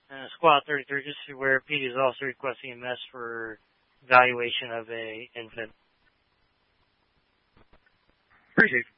Squad 33, just where Pete is also requesting a mess for evaluation of a infant. Appreciate it.